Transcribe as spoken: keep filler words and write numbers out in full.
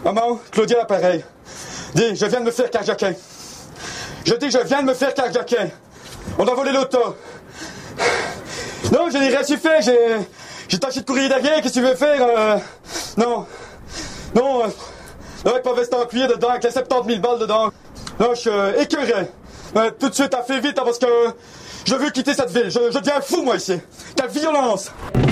Maman, Claudia l'appareil. Dis, je viens de me faire carjacker. Je dis, je viens de me faire carjacker. On a volé l'auto. Non, je n'ai rien su faire. J'ai, j'ai tâché de courir derrière. Qu'est-ce que tu veux faire euh... Non. Non. Euh... Avec pas veste en cuir dedans, avec les soixante-dix mille balles dedans. Non, je suis euh, écœuré. Euh, tout de suite, à fait vite, hein, parce que je veux quitter cette ville. Je, je deviens fou, moi, ici. Quelle violence!